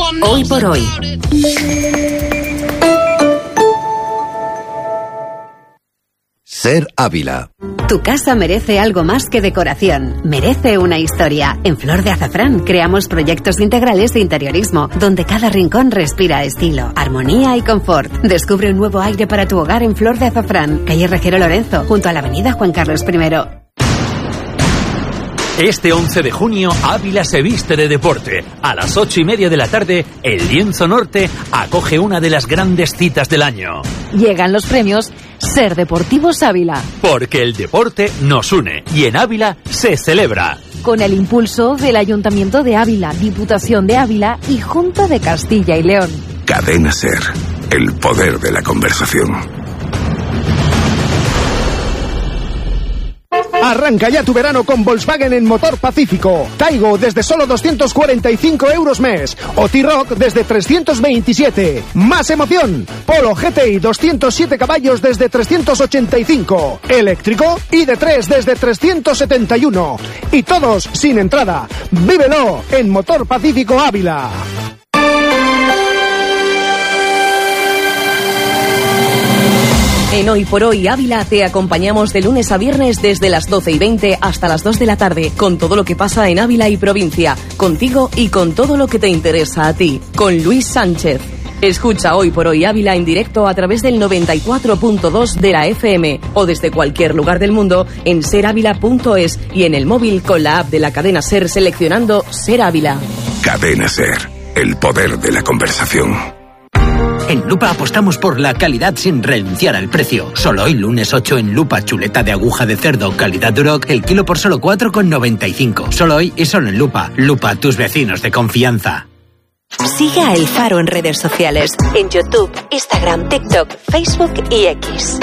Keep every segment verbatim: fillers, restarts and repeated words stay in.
Hoy por hoy. Ser Ávila. Tu casa merece algo más que decoración. Merece una historia. En Flor de Azafrán creamos proyectos integrales de interiorismo, donde cada rincón respira estilo, armonía y confort. Descubre un nuevo aire para tu hogar en Flor de Azafrán, calle Regero Lorenzo, junto a la avenida Juan Carlos primero. Este once de junio, Ávila se viste de deporte. A las ocho y media de la tarde, el Lienzo Norte acoge una de las grandes citas del año. Llegan los premios Ser Deportivos Ávila. Porque el deporte nos une y en Ávila se celebra. Con el impulso del Ayuntamiento de Ávila, Diputación de Ávila y Junta de Castilla y León. Cadena Ser, el poder de la conversación. Arranca ya tu verano con Volkswagen en Motor Pacífico. Taigo desde solo doscientos cuarenta y cinco euros mes. O T-Roc desde trescientos veintisiete. Más emoción. Polo G T I doscientos siete caballos desde trescientos ochenta y cinco. Eléctrico I D tres desde trescientos setenta y uno. Y todos sin entrada. Vívelo en Motor Pacífico Ávila. En Hoy por Hoy Ávila te acompañamos de lunes a viernes desde las doce y veinte hasta las dos de la tarde, con todo lo que pasa en Ávila y provincia, contigo y con todo lo que te interesa a ti, con Luis Sánchez. Escucha Hoy por Hoy Ávila en directo a través del noventa y cuatro punto dos de la F M o desde cualquier lugar del mundo en ser ávila punto es y en el móvil con la app de la cadena Ser seleccionando Ser Ávila. Cadena Ser, el poder de la conversación. En Lupa apostamos por la calidad sin renunciar al precio. Solo hoy, lunes ocho, en Lupa, chuleta de aguja de cerdo, calidad Duroc, el kilo por solo cuatro con noventa y cinco. Solo hoy y solo en Lupa. Lupa, tus vecinos de confianza. Sigue a El Faro en redes sociales. En YouTube, Instagram, TikTok, Facebook y X.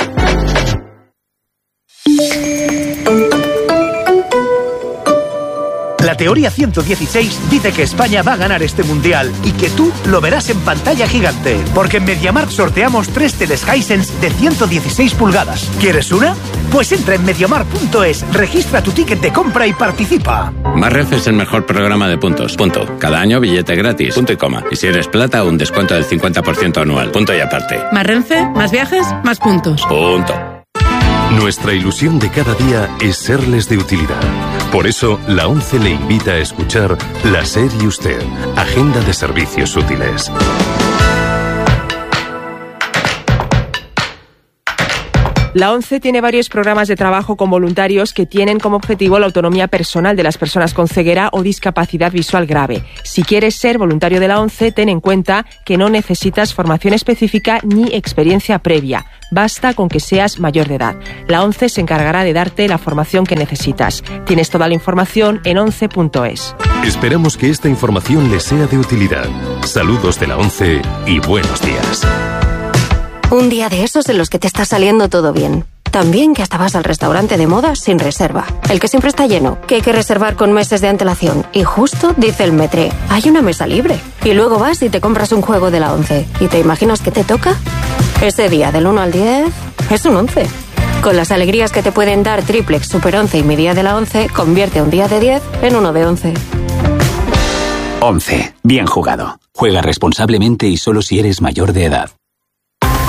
La teoría ciento dieciséis dice que España va a ganar este mundial y que tú lo verás en pantalla gigante. Porque en MediaMarkt sorteamos tres teles Hisense de ciento dieciséis pulgadas. ¿Quieres una? Pues entra en mediamarkt punto es, registra tu ticket de compra y participa. Más Renfe es el mejor programa de puntos. Punto. Cada año billete gratis. Punto y coma. Y si eres plata, un descuento del cincuenta por ciento anual. Punto y aparte. Más Renfe, más viajes, más puntos. Punto. Nuestra ilusión de cada día es serles de utilidad. Por eso, la ONCE le invita a escuchar La SER y Usted, Agenda de Servicios Útiles. La ONCE tiene varios programas de trabajo con voluntarios que tienen como objetivo la autonomía personal de las personas con ceguera o discapacidad visual grave. Si quieres ser voluntario de la ONCE, ten en cuenta que no necesitas formación específica ni experiencia previa. Basta con que seas mayor de edad. La ONCE se encargará de darte la formación que necesitas. Tienes toda la información en once punto es. Esperamos que esta información les sea de utilidad. Saludos de la ONCE y buenos días. Un día de esos en los que te está saliendo todo bien. También que hasta vas al restaurante de moda sin reserva. El que siempre está lleno, que hay que reservar con meses de antelación. Y justo dice el Metre, hay una mesa libre. Y luego vas y te compras un juego de la ONCE. ¿Y te imaginas qué te toca? Ese día del uno al diez es un once. Con las alegrías que te pueden dar Triplex, Super once y mi día de la ONCE, convierte un día de diez en uno de once. once. Bien jugado. Juega responsablemente y solo si eres mayor de edad.